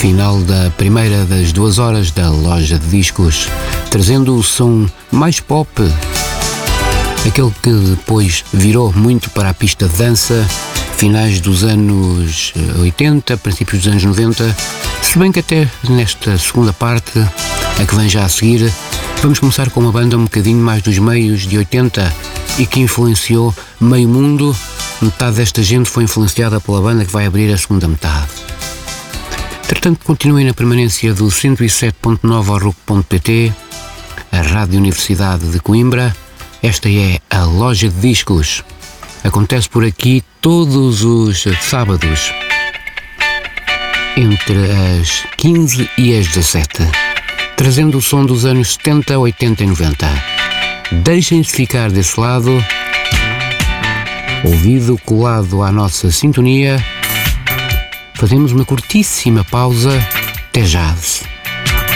Final da primeira das 2 horas da Loja de Discos, trazendo o som mais pop, aquele que depois virou muito para a pista de dança, finais dos anos 80, princípios dos anos 90, se bem que até nesta segunda parte, a que vem já a seguir, vamos começar com uma banda um bocadinho mais dos meios de 80 e que influenciou meio mundo. Metade desta gente foi influenciada pela banda que vai abrir a segunda metade. Entretanto, continuem na permanência do 107.9 ao RUC.pt, a Rádio Universidade de Coimbra. Esta é a Loja de Discos. Acontece por aqui todos os sábados, entre as 15 e as 17, trazendo o som dos anos 70, 80 e 90. Deixem-se ficar desse lado, ouvido colado à nossa sintonia. Fazemos uma curtíssima pausa. Até já.